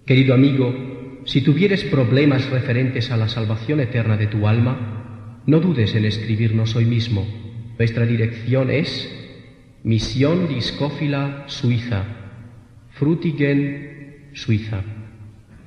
Querido amigo, si tuvieres problemas referentes a la salvación eterna de tu alma, no dudes en escribirnos hoy mismo. Nuestra dirección es Misión Discófila Suiza, Frutigen, Suiza.